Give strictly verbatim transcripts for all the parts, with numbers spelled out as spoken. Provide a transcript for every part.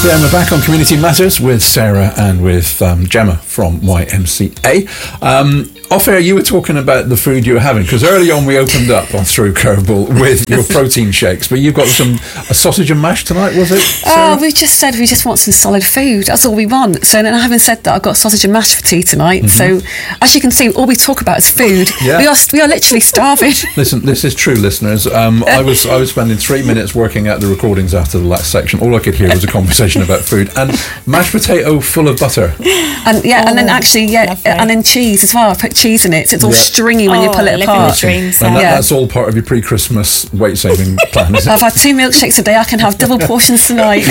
Yeah, we're back on Community Matters with Sarah and with um, Gemma from Y M C A. Um, off air, you were talking about the food you were having, because early on we opened up on Through Curveball with your protein shakes, but you've got some a sausage and mash tonight, was it, Sarah? Oh, we just said we just want some solid food. That's all we want. So, and having said that, I've got sausage and mash for tea tonight. Mm-hmm. So, as you can see, all we talk about is food. Yeah. We are we are literally starving. Listen, this is true, listeners. Um, I was I was spending three minutes working out the recordings after the last section. All I could hear was a conversation about food and mashed potato full of butter. And yeah, oh, and then actually, yeah, lovely. and then cheese as well. I put cheese in it, so it's all Yeah. stringy when Oh, you pull it living apart. the dreams, And that, yeah. that's all part of your pre-Christmas weight-saving plan, is it? I've had two milkshakes a day. I can have double portions tonight.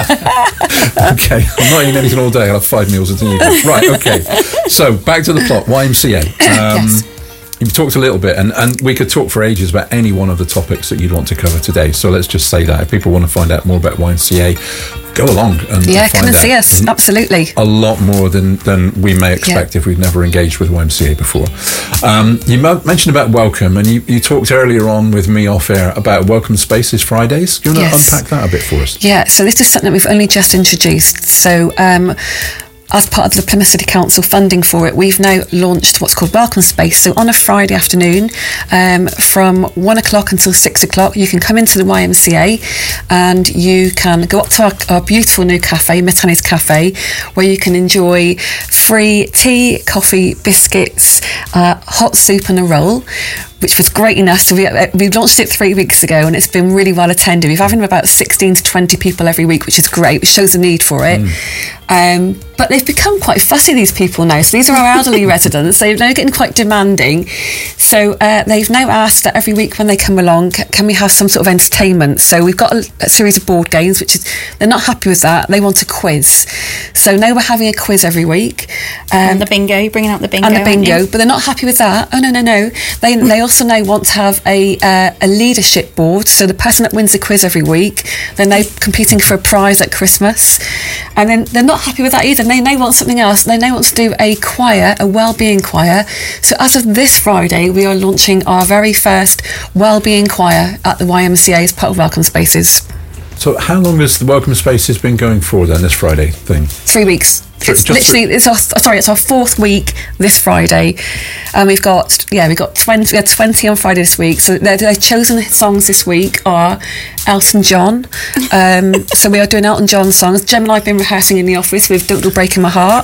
Okay, I'm not eating anything all day. I'll have five meals at an evening. Right, okay. So, back to the plot, Y M C A. Um, Yes. You've talked a little bit, and, and we could talk for ages about any one of the topics that you'd want to cover today. So let's just say that if people want to find out more about Y M C A, go along and Yeah, find come and out. see us. Absolutely. A lot more than, than we may expect if we've never engaged with Y M C A before. Um, you mo- mentioned about Welcome, and you, you talked earlier on with me off air about Welcome Spaces Fridays. Do you want Yes. to unpack that a bit for us? Yeah, so this is something that we've only just introduced. So, um, as part of the Plymouth City Council funding for it, we've now launched what's called Welcome Space. So on a Friday afternoon, um, from one o'clock until six o'clock, you can come into the Y M C A and you can go up to our, our beautiful new cafe, Metani's Cafe, where you can enjoy free tea, coffee, biscuits, uh, hot soup and a roll, which was great enough. So we, uh, we launched it three weeks ago and it's been really well attended. We're having about sixteen to twenty people every week, which is great, which shows the need for it. Mm. Um, but they've become quite fussy, these people now. So these are our elderly residents. They're now getting quite demanding. So uh, they've now asked that every week when they come along, c- can we have some sort of entertainment? So we've got a, a series of board games, which is, they're not happy with that. They want a quiz. So now we're having a quiz every week. Um, and the bingo, you're bringing out the bingo. And the bingo, aren't you? but they're not happy with that. Oh, no, no, no. They they also now want to have a uh, a leadership board. So the person that wins the quiz every week, they're now competing for a prize at Christmas. And then they're not happy with that either. They now want something else. They now want to do a choir, a wellbeing choir. So as of this Friday, we are launching our very first wellbeing choir at the Y M C A as part of Welcome Spaces. So how long has the Welcome Spaces been going for then, this Friday thing? Three weeks. Three- It's just literally, three- it's our, sorry, it's our fourth week this Friday. And we've got, yeah, we've got twenty, we had twenty on Friday this week. So their, their chosen songs this week are Elton John. Um, so we are doing Elton John songs. Gem and I have been rehearsing in the office with Don't Go Breaking My Heart.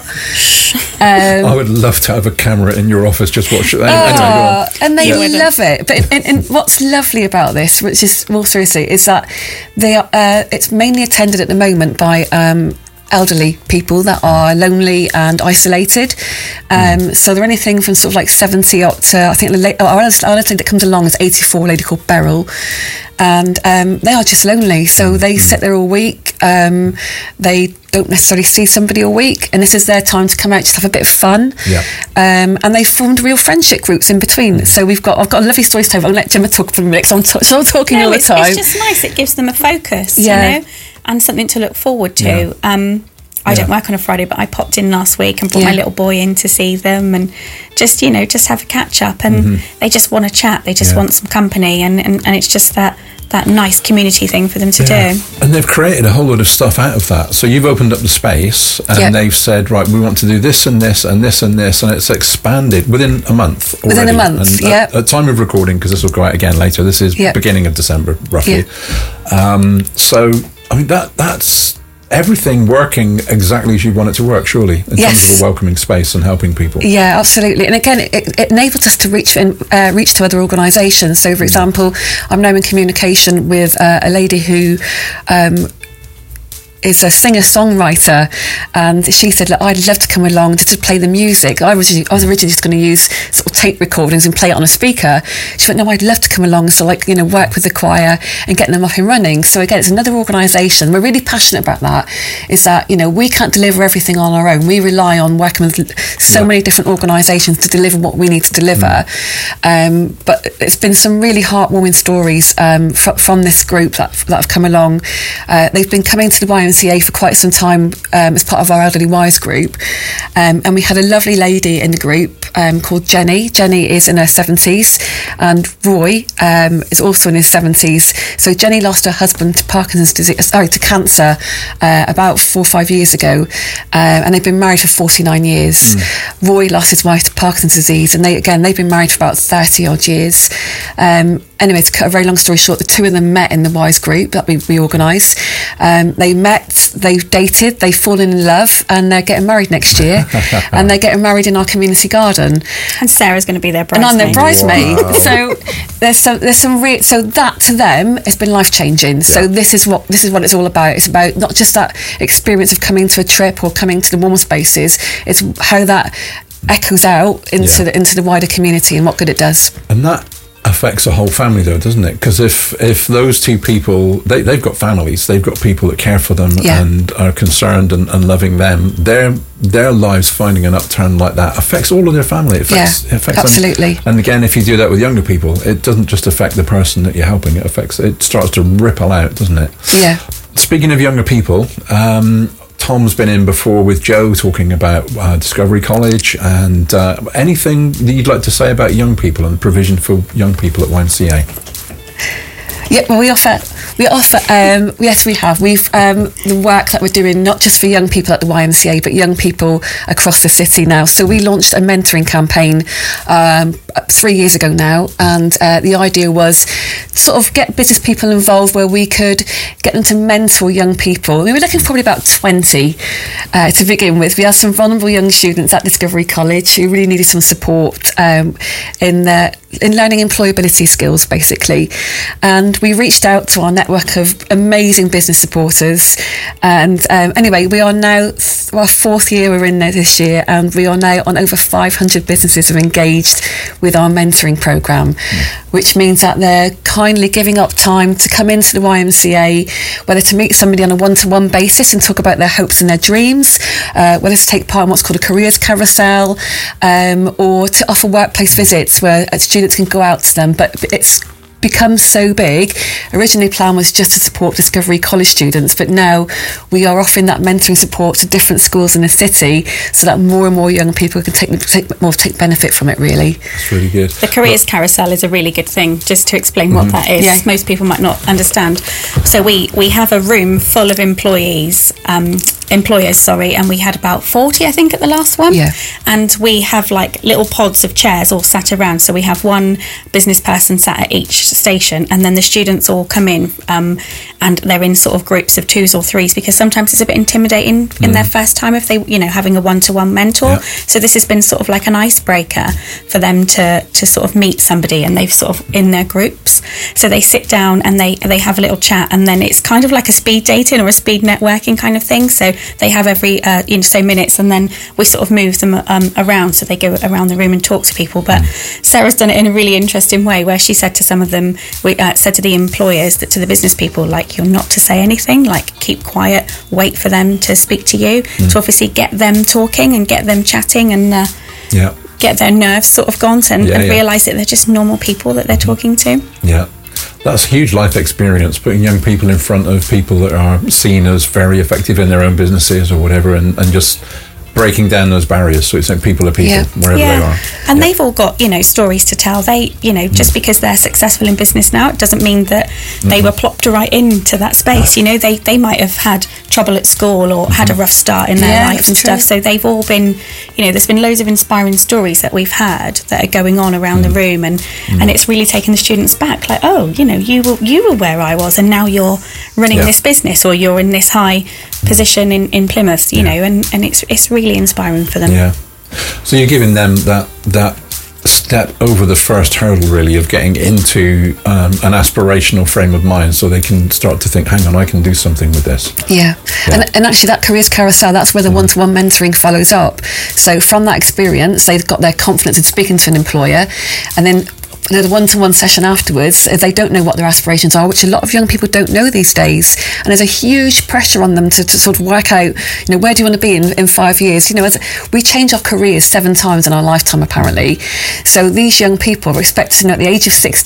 Um, I would love to have a camera in your office just watch it. Anyway, anyway, go on. Oh, and they Yeah. love it. But and, and what's lovely about this, which is more seriously, is that they are. Uh, it's mainly attended at the moment by um, elderly people that are lonely and isolated. Um, mm. So they're anything from sort of like seventy up to, I think the la- our eldest, our eldest that comes along is eighty-four, a lady called Beryl. And um, they are just lonely. So they mm. sit there all week. Um, they don't necessarily see somebody all week. And this is their time to come out, just have a bit of fun. Yeah. Um, and they've formed real friendship groups in between. So we've got, I've got a lovely story to tell. I'll let Gemma talk for a minute because I'm, t- so I'm talking no, all the it's, time. It's just nice. It gives them a focus, Yeah. you know, and something to look forward to. Yeah. Um, I Yeah. don't work on a Friday, but I popped in last week and brought Yeah. my little boy in to see them and just, you know, just have a catch up. And Mm-hmm. they just want to chat. They just Yeah. want some company. And, and, and it's just that, that nice community thing for them to Yeah. do. And they've created a whole lot of stuff out of that. So you've opened up the space and Yeah. they've said, right, we want to do this and this and this and this, and it's expanded within a month already. Within a month, and yeah. At, at time of recording, because this will go out again later, this is Yeah. beginning of December, roughly. Um, so, I mean, that that's everything working exactly as you want it to work, surely, in Yes. terms of a welcoming space and helping people. Yeah, absolutely. And again, it, it enables us to reach in, uh, reach to other organisations. So, for example, I'm now in communication with uh, a lady who um, is a singer-songwriter, and she said, look, I'd love to come along just to play the music. I was, I was originally just going to use sort of tape recordings and play it on a speaker. She went, no, I'd love to come along, so like, you know, work with the choir and get them up and running. So again, it's another organisation. We're really passionate about that, is that, you know, we can't deliver everything on our own. We rely on working with so Yeah. many different organisations to deliver what we need to deliver. Mm. Um, but it's been some really heartwarming stories um, fr- from this group that, that have come along. Uh, they've been coming to the Y M C A C A for quite some time um, as part of our Elderly Wise group. Um, and we had a lovely lady in the group um, called Jenny. Jenny is in her seventies, and Roy um, is also in his seventies. So Jenny lost her husband to Parkinson's disease, sorry, to cancer uh, about four or five years ago. Um, and they've been married for forty-nine years. Mm. Roy lost his wife to Parkinson's disease, and they, again, they've been married for about thirty odd years. Um, anyway, to cut a very long story short, the two of them met in the Wise group that we, we organised. Um, they met, they've dated, they've fallen in love, and they're getting married next year. And they're getting married in our community garden. And Sarah's going to be their bridesmaid. And I'm their bridesmaid. Wow. So there's some, there's some re- so that to them has been life changing. Yeah. So this is what this is what it's all about. It's about not just that experience of coming to a trip or coming to the warm spaces. It's how that echoes out into yeah. the, into the wider community and what good it does. And that affects a whole family though, doesn't it? Because if if those two people, they, they've got families, they've got people that care for them yeah. and are concerned and, and loving them, their their lives finding an upturn like that affects all of their family. It affects, yeah, it affects absolutely. Them. And again, if you do that with younger people, it doesn't just affect the person that you're helping, it affects, it starts to ripple out, doesn't it? Yeah. Speaking of younger people, um, Tom's been in before with Joe talking about uh, Discovery College, and uh, anything that you'd like to say about young people and the provision for young people at Y M C A? Yeah, well, we offer, we offer, um, yes, we have. We've, um, the work that we're doing, not just for young people at the Y M C A, but young people across the city now. So we launched a mentoring campaign um, three years ago now, and uh, the idea was sort of get business people involved where we could get them to mentor young people. We were looking for probably about twenty uh, to begin with. We had some vulnerable young students at Discovery College who really needed some support um, in their in learning employability skills, basically. And we reached out to our network of amazing business supporters. And um, anyway, we are now, th- our fourth year we're in there this year, and we are now on over five hundred businesses are engaged with our mentoring programme, mm. which means that they're kindly giving up time to come into the Y M C A, whether to meet somebody on a one-to-one basis and talk about their hopes and their dreams, uh, whether to take part in what's called a careers carousel, um, or to offer workplace visits where students can go out to them. But it's become so big. Originally, plan was just to support Discovery College students, but now we are offering that mentoring support to different schools in the city, so that more and more young people can take, take more take benefit from it. Really, that's really good. The careers but, carousel is a really good thing. Just to explain mm-hmm. what that is, yeah. most people might not understand. So we we have a room full of employees. Um, employers sorry and we had about forty I think at the last one, yeah. and we have like little pods of chairs all sat around, so we have one business person sat at each station, and then the students all come in um, and they're in sort of groups of twos or threes, because sometimes it's a bit intimidating mm. in their first time if they, you know, having a one-to-one mentor, yeah. so this has been sort of like an icebreaker for them to to sort of meet somebody, and they've sort of in their groups, so they sit down and they they have a little chat, and then it's kind of like a speed dating or a speed networking kind of thing. So they have every uh, you know so minutes, and then we sort of move them um, around, so they go around the room and talk to people. But mm. Sarah's done it in a really interesting way, where she said to some of them, we uh, said to the employers, that to the business people, like, you're not to say anything, like keep quiet, wait for them to speak to you, mm. to obviously get them talking and get them chatting, and uh, yeah. get their nerves sort of gone, and, yeah, and yeah. realise that they're just normal people that they're talking to. Yeah. That's a huge life experience, putting young people in front of people that are seen as very effective in their own businesses or whatever, and, and just breaking down those barriers, so it's like people are people yeah. wherever yeah. they are. And yeah. they've all got, you know, stories to tell. They, you know, just mm. because they're successful in business now, it doesn't mean that mm-hmm. they were plopped right into that space. You know, they, they might have had trouble at school or mm-hmm. had a rough start in their yeah, life and true. stuff. So they've all been, you know, there's been loads of inspiring stories that we've heard that are going on around mm. the room, and, mm. and it's really taken the students back. Like, oh, you know, you were you were where I was, and now you're running yeah. this business, or you're in this high position in, in Plymouth, you yeah. know, and, and it's it's really inspiring for them. Yeah. So you're giving them that that step over the first hurdle, really, of getting into um, an aspirational frame of mind, so they can start to think, hang on, I can do something with this. Yeah, yeah. And, and actually that careers carousel, that's where the mm. one-to-one mentoring follows up. So from that experience, they've got their confidence in speaking to an employer, and then you know, the one-to-one session afterwards, they don't know what their aspirations are, which a lot of young people don't know these days. And there's a huge pressure on them to, to sort of work out, you know, where do you want to be in, in five years? You know, as we change our careers seven times in our lifetime, apparently. So these young people are expected to know at the age of sixteen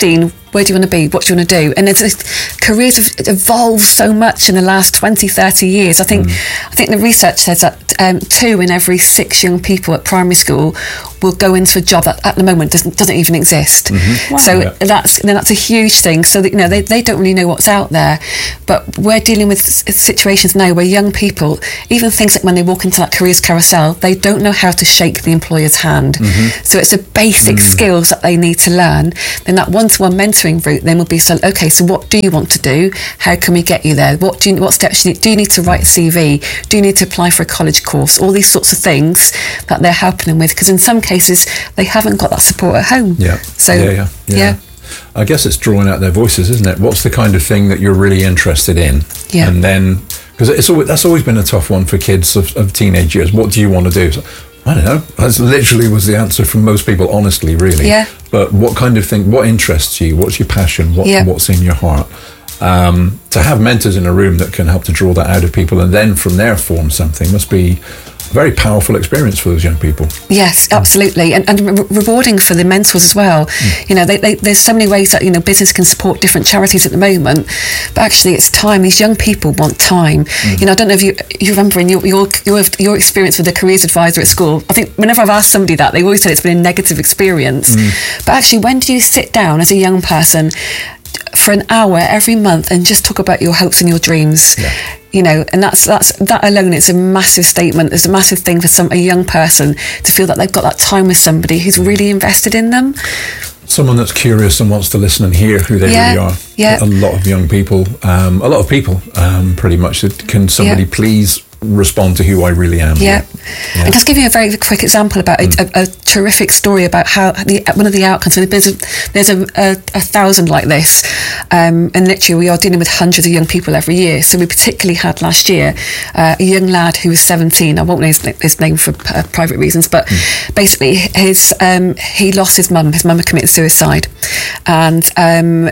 where do you want to be? What do you want to do? And it's, it's, careers have evolved so much in the last twenty, thirty years. I think mm. I think the research says that um, two in every six young people at primary school will go into a job that at the moment doesn't doesn't even exist. Mm-hmm. Wow. So yeah. that's you know, that's a huge thing. So that, you know they, they don't really know what's out there. But we're dealing with situations now where young people, even things like when they walk into that careers carousel, they don't know how to shake the employer's hand. Mm-hmm. So it's the basic mm. skills that they need to learn. Then that one-to-one mentoring route then will be, so okay, so what do you want to do? How can we get you there? What do you, what steps do you need? Do you need to write a C V? Do you need to apply for a college course? All these sorts of things that they're helping them with, because in some cases they haven't got that support at home. Yeah. So yeah, yeah, yeah. yeah. I guess it's drawing out their voices, isn't it? What's the kind of thing that you're really interested in? Yeah. And then, because it's always, that's always been a tough one for kids of, of teenage years. What do you want to do? So, I don't know. That's literally was the answer from most people, honestly, really. Yeah. But what kind of thing, what interests you? What's your passion? What, yeah. What's in your heart? Um, to have mentors in a room that can help to draw that out of people and then from there form something must be a very powerful experience for those young people. Yes, absolutely. And, and re- rewarding for the mentors as well. Mm. You know, they, they, there's so many ways that, you know, business can support different charities at the moment, but actually it's time. These young people want time. Mm. You know, I don't know if you you remember in your, your your your experience with the careers advisor at school, I think whenever I've asked somebody that, they've always said it's been a negative experience. Mm. But actually, when do you sit down as a young person for an hour every month and just talk about your hopes and your dreams? Yeah. You know, and that's that's that alone. It's a massive statement. It's a massive thing for some a young person to feel that they've got that time with somebody who's really invested in them. Someone that's curious and wants to listen and hear who they yeah. really are. Yeah. A lot of young people, um, a lot of people, um, pretty much. Can somebody yeah. please respond to who I really am? Yeah. yeah. And just give you a very quick example about mm. a, a, a terrific story about how the, one of the outcomes. And there's a, there's a, a, a thousand like this, um, and literally we are dealing with hundreds of young people every year. So we particularly had last year uh, a young lad who was seventeen. I won't name his, his name for uh, private reasons, but mm. basically his um, he lost his mum. His mum had committed suicide, and um,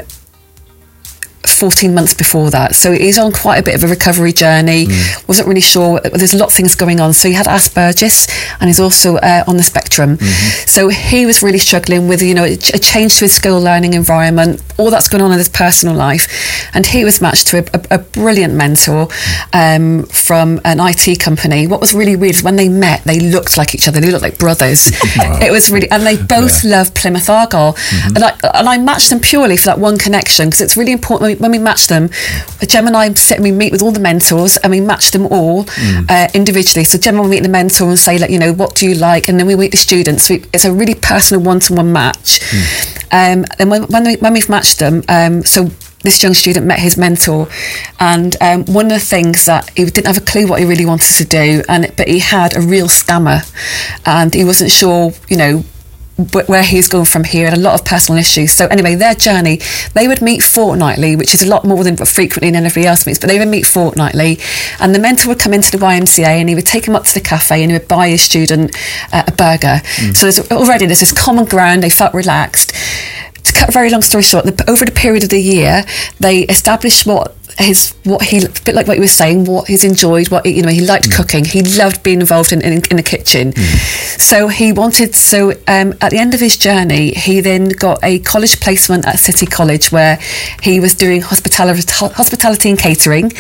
fourteen months before that. So he's on quite a bit of a recovery journey. Mm. Wasn't really sure. There's a lot of things going on. So he had Asperger's and he's also uh, on the spectrum. Mm-hmm. So he was really struggling with, you know, a change to his skill learning environment, all that's going on in his personal life. And he was matched to a, a, a brilliant mentor um, from an I T company. What was really weird is when they met, they looked like each other. They looked like brothers. Wow. It was really, and they both yeah. loved Plymouth Argyle. Mm-hmm. And, I, and I matched them purely for that one connection, because it's really important when we, when we match them. Gem and I sit and we meet with all the mentors and we match them all mm. uh, individually. So Gem will meet the mentor and say, like, you know, what do you like? And then we meet the students. So it's a really personal one-to-one match. Mm. Um, and when, when, we, when we've matched them, um, so this young student met his mentor, and um, one of the things that he didn't have a clue what he really wanted to do, and but he had a real stammer, and he wasn't sure, you know, where he's going from here, and a lot of personal issues. So anyway, their journey, they would meet fortnightly, which is a lot more than frequently than everybody else meets, but they would meet fortnightly, and the mentor would come into the Y M C A and he would take him up to the cafe and he would buy his student uh, a burger. Mm. So there's already there's this common ground. They felt relaxed. To cut a very long story short, the, over the period of the year, they established what his what he a bit like what he was saying, what he's enjoyed, what he, you know, he liked mm. cooking, he loved being involved in in, in the kitchen. Mm. So he wanted. So um, at the end of his journey, he then got a college placement at City College, where he was doing hospitality, hospitality and catering,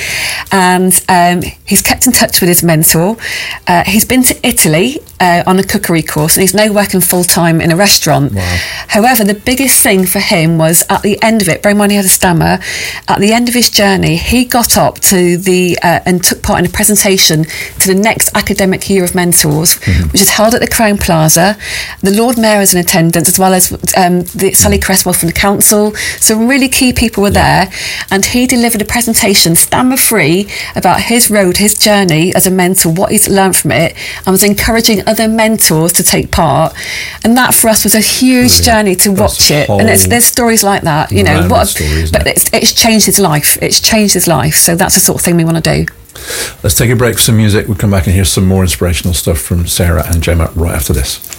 and um, he's kept in touch with his mentor. Uh, he's been to Italy uh, on a cookery course, and he's now working full time in a restaurant. Wow. However, the biggest thing for him was at the end of it. Bear in mind he had a stammer. At the end of his journey, he got up to the uh, and took part in a presentation to the next academic year of mentors, mm-hmm. which is held at the Crown Plaza. The Lord Mayor is in attendance, as well as um, the Sally Cresswell from the council. So really key people were yeah. there, and he delivered a presentation, stammer free, about his road, his journey as a mentor, what he's learned from it, and was encouraging other mentors to take part. And that for us was a huge Brilliant. journey to That's watch it. And it's, there's stories like that, you know. What, story, but it? it's, it's changed his life. It's changed his life. So that's the sort of thing we want to do. Let's take a break for some music. We'll come back and hear some more inspirational stuff from Sarah and Gemma right after this.